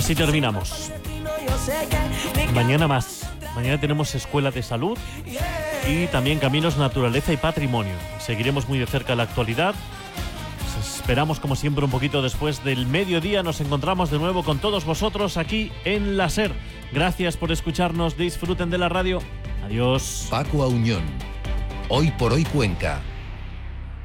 Así terminamos. Mañana más. Mañana tenemos Escuela de Salud y también Caminos, Naturaleza y Patrimonio. Seguiremos muy de cerca la actualidad. Os esperamos, como siempre, un poquito después del mediodía. Nos encontramos de nuevo con todos vosotros aquí en la SER. Gracias por escucharnos. Disfruten de la radio. Adiós. Paco Auñón. Hoy por hoy Cuenca.